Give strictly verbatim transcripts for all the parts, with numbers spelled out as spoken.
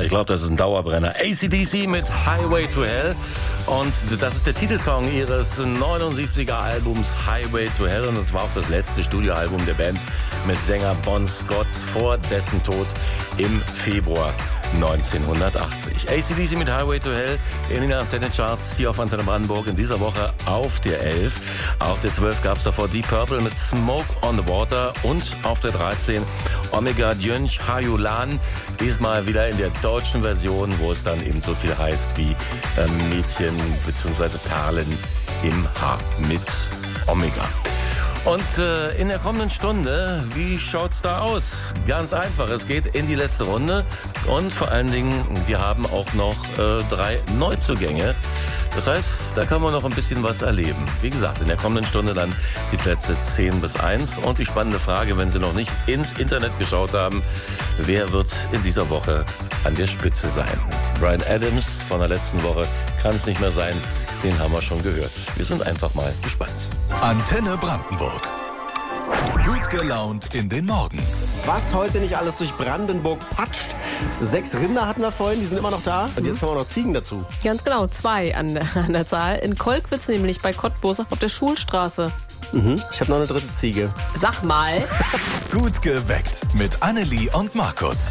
Ich glaube, das ist ein Dauerbrenner. A C D C mit Highway to Hell. Und das ist der Titelsong ihres neunundsiebziger Albums Highway to Hell. Und das war auch das letzte Studioalbum der Band mit Sänger Bon Scott vor dessen Tod im Februar neunzehnhundertachtzig. A C D C mit Highway to Hell in den Antenne-Charts hier auf Antenne Brandenburg in dieser Woche auf der elf. Auf der zwölf gab es davor Deep Purple mit Smoke on the Water und auf der dreizehn Omega Djönch Hayulan. Diesmal wieder in der deutschen Version, wo es dann eben so viel heißt wie äh, Mädchen bzw. Perlen im Haar mit Omega. Und äh, in der kommenden Stunde, wie schaut's da aus? Ganz einfach, es geht in die letzte Runde und vor allen Dingen, wir haben auch noch äh, drei Neuzugänge. Das heißt, da kann man noch ein bisschen was erleben. Wie gesagt, in der kommenden Stunde dann die Plätze zehn bis eins und die spannende Frage, wenn Sie noch nicht ins Internet geschaut haben, wer wird in dieser Woche an der Spitze sein? Bryan Adams von der letzten Woche kann es nicht mehr sein, den haben wir schon gehört. Wir sind einfach mal gespannt. Antenne Brandenburg. Gut gelaunt in den Morgen. Was heute nicht alles durch Brandenburg patscht. Sechs Rinder hatten wir vorhin, die sind immer noch da. Und jetzt kommen auch noch Ziegen dazu. Ganz genau, zwei an, an der Zahl. In Kolkwitz nämlich bei Cottbus auf der Schulstraße. Mhm. Ich habe noch eine dritte Ziege. Sag mal. Gut geweckt mit Annelie und Markus.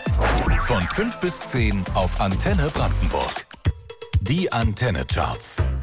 Von fünf bis zehn auf Antenne Brandenburg. Die Antenne-Charts.